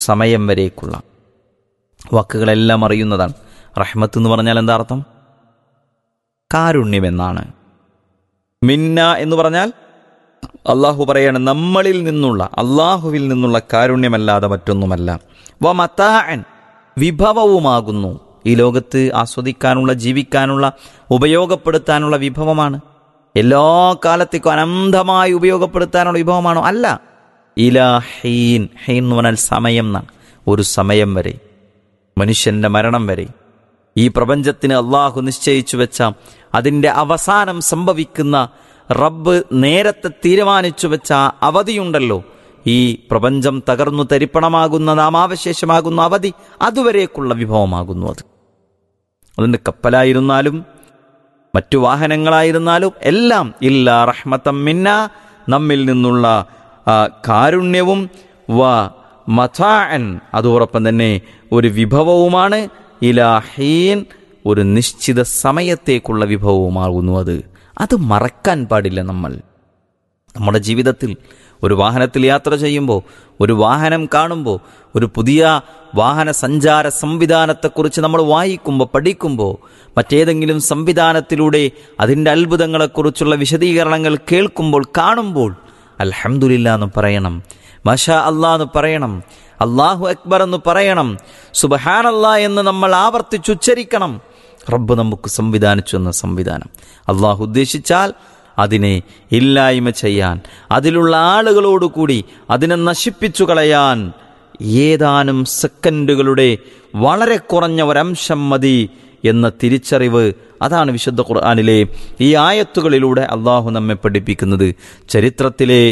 സമയം വരേക്കുള്ള വാക്കുകളെല്ലാം അറിയുന്നതാണ്. റഹ്മത്ത് എന്ന് പറഞ്ഞാൽ എന്താ അർത്ഥം? കാരുണ്യമെന്നാണ്. മിന്ന എന്ന് പറഞ്ഞാൽ അള്ളാഹു പറയാണ് നമ്മളിൽ നിന്നുള്ള, അള്ളാഹുവിൽ നിന്നുള്ള കാരുണ്യമല്ലാതെ മറ്റൊന്നുമല്ല. വ മതാഅൻ, വിഭവവുമാകുന്നു. ഈ ലോകത്ത് ആസ്വദിക്കാനുള്ള, ജീവിക്കാനുള്ള, ഉപയോഗപ്പെടുത്താനുള്ള വിഭവമാണ്. എല്ലാ കാലത്തേക്കും അനന്തമായി ഉപയോഗപ്പെടുത്താനുള്ള വിഭവമാണോ? അല്ല. ഇലാ ഹീൻ, ഹീൻ എന്ന് പറഞ്ഞാൽ സമയം എന്നാണ്. ഒരു സമയം വരെ, മനുഷ്യന്റെ മരണം വരെ, ഈ പ്രപഞ്ചത്തിന് അള്ളാഹു നിശ്ചയിച്ചു വെച്ച, അതിൻ്റെ അവസാനം സംഭവിക്കുന്ന, റബ്ബ് നേരത്തെ തീരുമാനിച്ചു വെച്ച അവധിയുണ്ടല്ലോ, ഈ പ്രപഞ്ചം തകർന്നു തരിപ്പണമാകുന്ന, നാമാവശേഷമാകുന്ന അവധി, അതുവരേക്കുള്ള വിഭവമാകുന്നു അത്. അതിൻ്റെ കപ്പലായിരുന്നാലും മറ്റു വാഹനങ്ങളായിരുന്നാലും എല്ലാം ഇല്ലാ റഹ്മത്തം മിന്ന, നമ്മിൽ നിന്നുള്ള കാരുണ്യവും വ മതാഅൻ, അതോടൊപ്പം തന്നെ ഒരു വിഭവവുമാണ്. ഇലാ ഹീൻ, ഒരു നിശ്ചിത സമയത്തേക്കുള്ള വിഭവവുമാകുന്നു അത് മറക്കാൻ പാടില്ല. നമ്മൾ നമ്മുടെ ജീവിതത്തിൽ ഒരു വാഹനത്തിൽ യാത്ര ചെയ്യുമ്പോൾ, ഒരു വാഹനം കാണുമ്പോൾ, ഒരു പുതിയ വാഹന സഞ്ചാര സംവിധാനത്തെക്കുറിച്ച് നമ്മൾ വായിക്കുമ്പോൾ, പഠിക്കുമ്പോൾ, മറ്റേതെങ്കിലും സംവിധാനത്തിലൂടെ അതിൻ്റെ അത്ഭുതങ്ങളെക്കുറിച്ചുള്ള വിശദീകരണങ്ങൾ കേൾക്കുമ്പോൾ, കാണുമ്പോൾ അൽഹംദുലില്ലാ എന്ന് പറയണം, മാഷാ അല്ലാഹ് എന്ന് പറയണം, അല്ലാഹു അക്ബർ എന്ന് പറയണം, സുബ്ഹാനല്ലാഹ് എന്ന് നമ്മൾ ആവർത്തിച്ചുച്ചരിക്കണം. റബ്ബ് നമുക്ക് സംവിധാനിച്ചു എന്ന സംവിധാനം അല്ലാഹു ഉദ്ദേശിച്ചാൽ അതിനെ ഇല്ലായ്മ ചെയ്യാൻ, അതിലുള്ള ആളുകളോടുകൂടി അതിനെ നശിപ്പിച്ചു കളയാൻ ഏതാനും സെക്കൻഡുകളുടെ വളരെ കുറഞ്ഞ ഒരംശം മതി എന്ന തിരിച്ചറിവ്, അതാണ് വിശുദ്ധ ഖുർആനിലെ ഈ ആയത്തുകളിലൂടെ അള്ളാഹു നമ്മെ പഠിപ്പിക്കുന്നത്. ചരിത്രത്തിലെ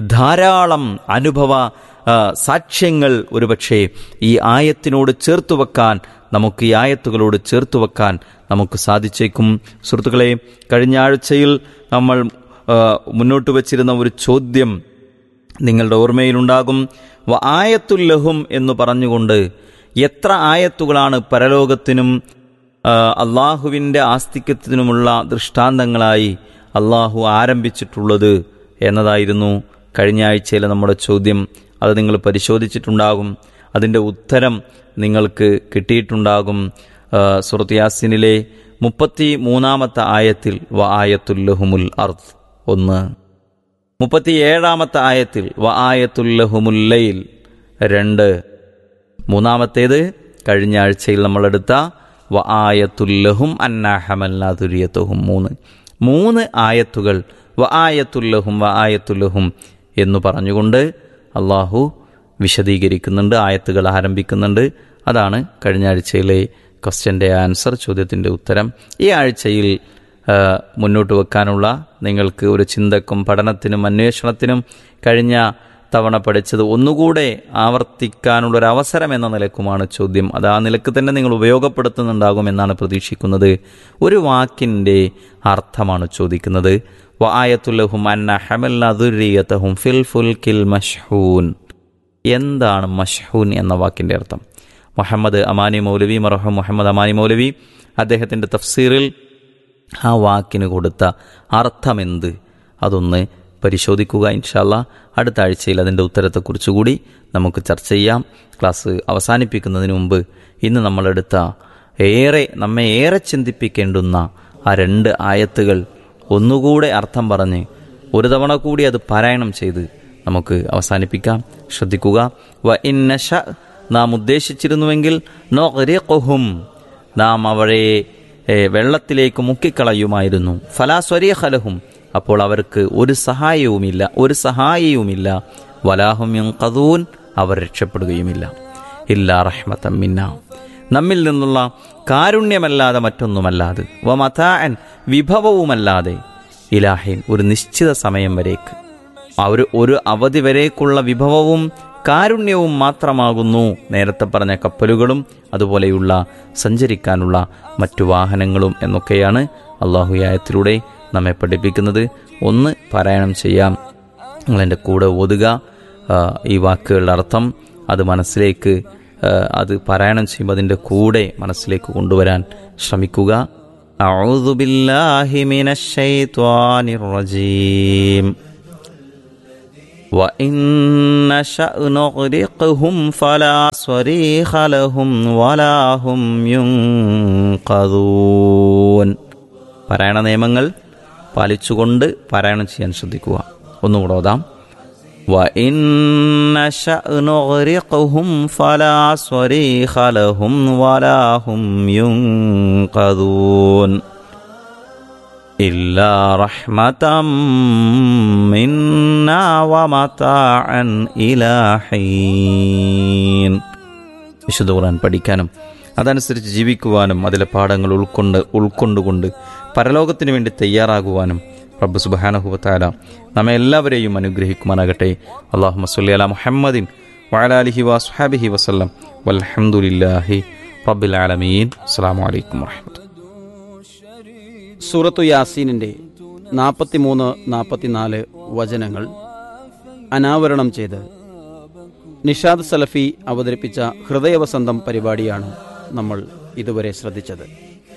ധാരാളം അനുഭവ സാക്ഷ്യങ്ങൾ ഒരുപക്ഷെ ഈ ആയത്തിനോട് ചേർത്തു വെക്കാൻ, നമുക്ക് ഈ ആയത്തുകളോട് ചേർത്തു വെക്കാൻ നമുക്ക് സാധിച്ചേക്കും. സുഹൃത്തുക്കളെ, കഴിഞ്ഞ ആഴ്ചയിൽ നമ്മൾ മുന്നോട്ട് വച്ചിരുന്ന ഒരു ചോദ്യം നിങ്ങളുടെ ഓർമ്മയിലുണ്ടാകും. ആയത്തുൽ ലഹും എന്ന് പറഞ്ഞുകൊണ്ട് എത്ര ആയത്തുകളാണ് പരലോകത്തിനും അള്ളാഹുവിൻ്റെ ആസ്തിക്യത്തിനുമുള്ള ദൃഷ്ടാന്തങ്ങളായി അള്ളാഹു ആരംഭിച്ചിട്ടുള്ളത് എന്നതായിരുന്നു കഴിഞ്ഞ ആഴ്ചയിലെ നമ്മുടെ ചോദ്യം. അത് നിങ്ങൾ പരിശോധിച്ചിട്ടുണ്ടാകും. അതിൻ്റെ ഉത്തരം നിങ്ങൾക്ക് കിട്ടിയിട്ടുണ്ടാകും. സൂറത്ത് യാസീനിലെ 33-ാമത്തെ ആയത്തിൽ വ ആയത്തുൽ ലഹുമുൽ അർദ് 1, 37-ാമത്തെ ആയത്തിൽ വ ആയത്തുൽ ലഹുമുൽ ലൈൽ 2, മൂന്നാമത്തേത് കഴിഞ്ഞ ആഴ്ചയിൽ നമ്മളെടുത്ത വ ആയത്തുൽ ലഹും അന്നാ ഹമൽനാ ദുരിയതഹും 3 ആയത്തുകൾ വ ആയത്തുൽ ലഹും വ ആയത്തുൽ ലഹും എന്ന് പറഞ്ഞുകൊണ്ട് അള്ളാഹു വിശദീകരിക്കുന്നുണ്ട്, ആയത്തുകൾ ആരംഭിക്കുന്നുണ്ട്. അതാണ് കഴിഞ്ഞ ആഴ്ചയിലെ ക്വസ്റ്റ്യൻ്റെ ആൻസർ, ചോദ്യത്തിൻ്റെ ഉത്തരം. ഈ ആഴ്ചയിൽ മുന്നോട്ട് വെക്കാനുള്ള നിങ്ങൾക്ക് ഒരു ചിന്തക്കും പഠനത്തിനും അന്വേഷണത്തിനും കഴിഞ്ഞ തവണ പഠിച്ചത് ഒന്നുകൂടെ ആവർത്തിക്കാനുള്ളൊരവസരം എന്ന നിലക്കുമാണ് ചോദ്യം. അത് ആ നിലക്ക് തന്നെ നിങ്ങൾ ഉപയോഗപ്പെടുത്തുന്നുണ്ടാകുമെന്നാണ് പ്രതീക്ഷിക്കുന്നത്. ഒരു വാക്കിൻ്റെ അർത്ഥമാണ് ചോദിക്കുന്നത്. വ ആയത്തുൽ ലഹും അന്നാ ഹമൽനാ ദുർരിയതഹും ഫിൽ ഫുൽകിൽ മശ്ഹൂൻ. എന്താണ് മശ്ഹൂൻ എന്ന വാക്കിൻ്റെ അർത്ഥം? മുഹമ്മദ് അമാനി മൗലവി, മർഹൂം മുഹമ്മദ് അമാനി മൗലവി അദ്ദേഹത്തിൻ്റെ തഫ്സീറിൽ ആ വാക്കിന് കൊടുത്ത അർത്ഥമെന്ത്, അതൊന്ന് പരിശോധിക്കുക. ഇൻഷാ അല്ലാഹ് അടുത്ത ആഴ്ചയിൽ അതിൻ്റെ ഉത്തരത്തെക്കുറിച്ചുകൂടി നമുക്ക് ചർച്ച ചെയ്യാം. ക്ലാസ് അവസാനിപ്പിക്കുന്നതിന് മുമ്പ് ഇന്ന് നമ്മളെടുത്ത നമ്മെ ഏറെ ചിന്തിപ്പിക്കേണ്ടുന്ന ആ 2 ആയത്തുകൾ ഒന്നുകൂടെ അർത്ഥം പറഞ്ഞ് ഒരു തവണ കൂടി അത് പാരായണം ചെയ്ത് നമുക്ക് അവസാനിപ്പിക്കാം. ശ്രദ്ധിക്കുക. വ ഇന്നശ, നാം ഉദ്ദേശിച്ചിരുന്നുവെങ്കിൽ, നഗ്രിഖുഹും, നാം അവരെ വെള്ളത്തിലേക്ക് മുക്കിക്കളയുമായിരുന്നു. ഫലാ സ്വരീഖ ലഹും, അപ്പോൾ അവർക്ക് ഒരു സഹായവുമില്ല. വലാഹും യൻഖദൂൻ, അവർ രക്ഷപ്പെടുകയുമില്ല. ഇല്ലാ റഹ്മത്തൻ മിന്നാ, നമ്മിൽ നിന്നുള്ള കാരുണ്യമല്ലാതെ മറ്റൊന്നുമല്ലാതെ, വ മതാഅൻ, വിഭവവുമല്ലാതെ, ഇലാഹിൻ, ഒരു നിശ്ചിത സമയം വരേക്ക്, ഒരു അവധി വരേക്കുള്ള വിഭവവും കാരുണ്യവും മാത്രമാകുന്നു. നേരത്തെ പറഞ്ഞ കപ്പലുകളും അതുപോലെയുള്ള സഞ്ചരിക്കാനുള്ള മറ്റു വാഹനങ്ങളും എന്നൊക്കെയാണ് അള്ളാഹു ആയത്തിലൂടെ നമ്മെ പഠിപ്പിക്കുന്നത്. ഒന്ന് പാരായണം ചെയ്യാം, നിങ്ങളെൻ്റെ കൂടെ ഓതുക. ഈ വാക്കുകളുടെ അർത്ഥം അത് മനസ്സിലേക്ക്, അത് പാരായണം ചെയ്യുമ്പോൾ അതിൻ്റെ കൂടെ മനസ്സിലേക്ക് കൊണ്ടുവരാൻ ശ്രമിക്കുക. അഊദു ബില്ലാഹി മിനശ് ശൈത്വാനിർ റജീം. وإن نشأ نغرقهم فلا صريخ لهم ولا هم ينقذون. പാരായണ നിയമങ്ങൾ പാലിച്ചുകൊണ്ട് പാരായണം ചെയ്യാൻ ശ്രദ്ധിക്കുക. ഒന്നുകൂടെ ഓതാം. وإن نشأ نغرقهم فلا صريخ لهم ولا هم ينقذون إلا رحمة منا ومتاعا إلى حين. വിശുദ്ധ ഖുർആൻ പഠിക്കാനും അതനുസരിച്ച് ജീവിക്കുവാനും അതിലെ പാഠങ്ങൾ ഉൾക്കൊണ്ടുകൊണ്ട് പരലോകത്തിന് വേണ്ടി തയ്യാറാകുവാനും റബ്ബ് സുബ്ഹാനഹു വ തആല നമ്മെ എല്ലാവരെയും അനുഗ്രഹിക്കുമാറാകട്ടെ. അല്ലാഹുമ്മ സ്വല്ലി അലാ മുഹമ്മദിൻ വഅലാ ആലിഹി വസ്ഹബിഹി വസല്ലം വൽഹംദുലില്ലാഹി റബ്ബിൽ ആലമീൻ. അസ്സലാമു അലൈക്കും വറഹ്മത്തുള്ളാഹി. സൂറത്തു യാസീനിൻ്റെ 43-44 വചനങ്ങൾ അനാവരണം ചെയ്ത് നിഷാദ് സലഫി അവതരിപ്പിച്ച ഹൃദയവസന്തം പരിപാടിയാണ് നമ്മൾ ഇതുവരെ ശ്രദ്ധിച്ചത്.